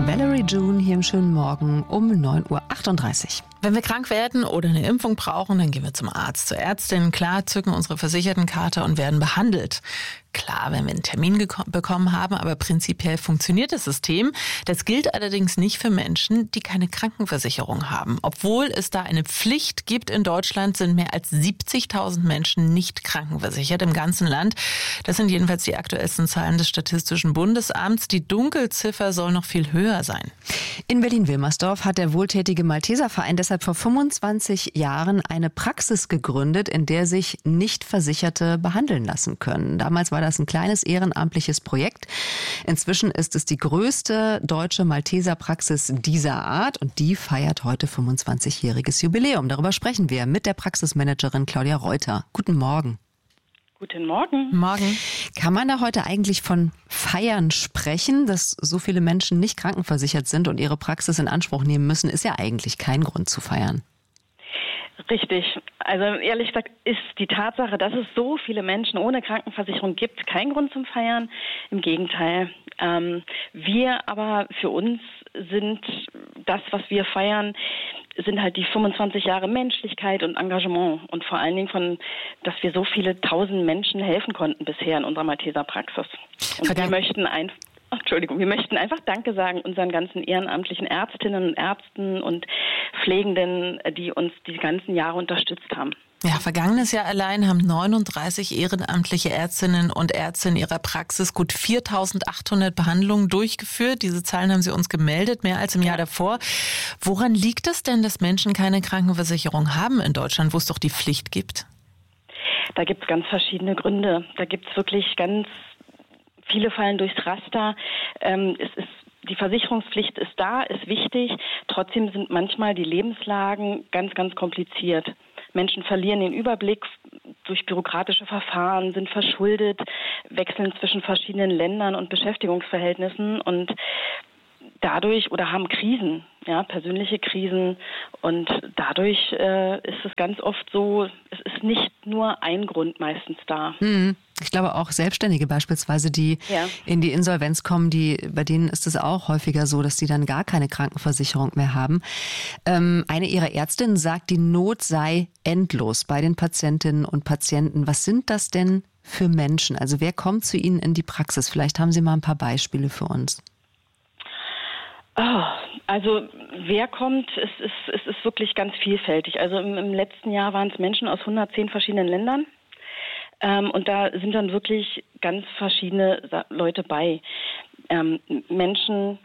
Valerie June hier im schönen Morgen um 9:38 Uhr. Wenn wir krank werden oder eine Impfung brauchen, dann gehen wir zum Arzt, zur Ärztin. Klar, zücken unsere Versichertenkarte und werden behandelt. Klar, wenn wir einen Termin bekommen haben, aber prinzipiell funktioniert das System. Das gilt allerdings nicht für Menschen, die keine Krankenversicherung haben. Obwohl es da eine Pflicht gibt in Deutschland, sind mehr als 70.000 Menschen nicht krankenversichert im ganzen Land. Das sind jedenfalls die aktuellsten Zahlen des Statistischen Bundesamts. Die Dunkelziffer soll noch viel höher sein. In Berlin-Wilmersdorf hat der wohltätige Malteserverein deshalb vor 25 Jahren eine Praxis gegründet, in der sich Nichtversicherte behandeln lassen können. Damals war das ein kleines ehrenamtliches Projekt. Inzwischen ist es die größte deutsche Malteserpraxis dieser Art und die feiert heute 25-jähriges Jubiläum. Darüber sprechen wir mit der Praxismanagerin Claudia Reuter. Guten Morgen. Guten Morgen. Morgen. Kann man da heute eigentlich von Feiern sprechen, dass so viele Menschen nicht krankenversichert sind und ihre Praxis in Anspruch nehmen müssen, ist ja eigentlich kein Grund zu feiern. Richtig. Also ehrlich gesagt ist die Tatsache, dass es so viele Menschen ohne Krankenversicherung gibt, kein Grund zum Feiern. Im Gegenteil. Wir aber für uns sind das, was wir feiern, sind halt die 25 Jahre Menschlichkeit und Engagement und vor allen Dingen dass wir so viele tausend Menschen helfen konnten bisher in unserer Malteserpraxis. Und wir möchten einfach Danke sagen unseren ganzen ehrenamtlichen Ärztinnen und Ärzten und Pflegenden, die uns die ganzen Jahre unterstützt haben. Ja, vergangenes Jahr allein haben 39 ehrenamtliche Ärztinnen und Ärzte in ihrer Praxis gut 4.800 Behandlungen durchgeführt. Diese Zahlen haben sie uns gemeldet, mehr als im Jahr davor. Woran liegt es denn, dass Menschen keine Krankenversicherung haben in Deutschland, wo es doch die Pflicht gibt? Da gibt es ganz verschiedene Gründe. Da gibt es wirklich viele fallen durchs Raster. Die Versicherungspflicht ist da, ist wichtig. Trotzdem sind manchmal die Lebenslagen ganz, ganz kompliziert. Menschen verlieren den Überblick durch bürokratische Verfahren, sind verschuldet, wechseln zwischen verschiedenen Ländern und Beschäftigungsverhältnissen und dadurch oder haben Krisen, persönliche Krisen und dadurch ist es ganz oft so, es ist nicht nur ein Grund meistens da. Ich glaube auch Selbstständige beispielsweise, die in die Insolvenz kommen, bei denen ist es auch häufiger so, dass die dann gar keine Krankenversicherung mehr haben. Eine ihrer Ärztinnen sagt, die Not sei endlos bei den Patientinnen und Patienten. Was sind das denn für Menschen? Also wer kommt zu Ihnen in die Praxis? Vielleicht haben Sie mal ein paar Beispiele für uns. Also wer kommt, es ist wirklich ganz vielfältig. Also im letzten Jahr waren es Menschen aus 110 verschiedenen Ländern. Und da sind dann wirklich ganz verschiedene Leute bei. Menschen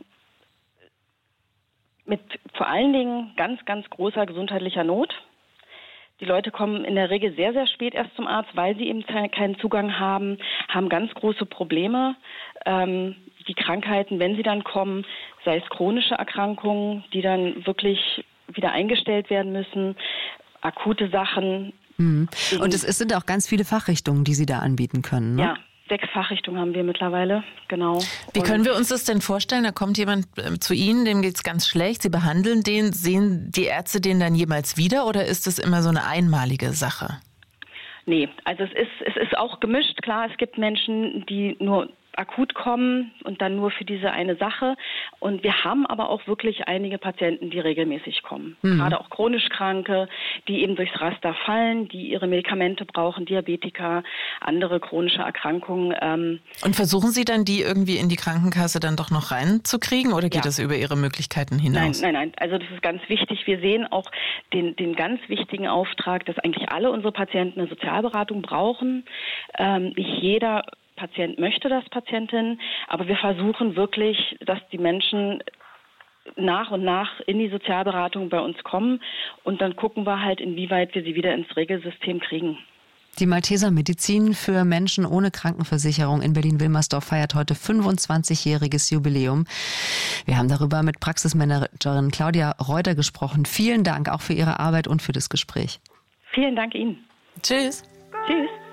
mit vor allen Dingen ganz, ganz großer gesundheitlicher Not. Die Leute kommen in der Regel sehr, sehr spät erst zum Arzt, weil sie eben keinen Zugang haben ganz große Probleme. Die Krankheiten, wenn sie dann kommen, sei es chronische Erkrankungen, die dann wirklich wieder eingestellt werden müssen, akute Sachen. Und es sind auch ganz viele Fachrichtungen, die Sie da anbieten können, ne? Ja, 6 Fachrichtungen haben wir mittlerweile, genau. Wie können wir uns das denn vorstellen? Da kommt jemand zu Ihnen, dem geht's ganz schlecht, Sie behandeln den, sehen die Ärzte den dann jemals wieder oder ist das immer so eine einmalige Sache? Nee, also es ist auch gemischt. Klar, es gibt Menschen, die nur akut kommen und dann nur für diese eine Sache. Und wir haben aber auch wirklich einige Patienten, die regelmäßig kommen. Gerade auch chronisch Kranke, die eben durchs Raster fallen, die ihre Medikamente brauchen, Diabetiker, andere chronische Erkrankungen. Und versuchen Sie dann, die irgendwie in die Krankenkasse dann doch noch reinzukriegen oder geht das über Ihre Möglichkeiten hinaus? Nein. Also das ist ganz wichtig. Wir sehen auch den ganz wichtigen Auftrag, dass eigentlich alle unsere Patienten eine Sozialberatung brauchen. Nicht jeder Patient möchte das, Patientin, aber wir versuchen wirklich, dass die Menschen nach und nach in die Sozialberatung bei uns kommen und dann gucken wir halt, inwieweit wir sie wieder ins Regelsystem kriegen. Die Malteser Medizin für Menschen ohne Krankenversicherung in Berlin-Wilmersdorf feiert heute 25-jähriges Jubiläum. Wir haben darüber mit Praxismanagerin Claudia Reuter gesprochen. Vielen Dank auch für Ihre Arbeit und für das Gespräch. Vielen Dank Ihnen. Tschüss. Tschüss.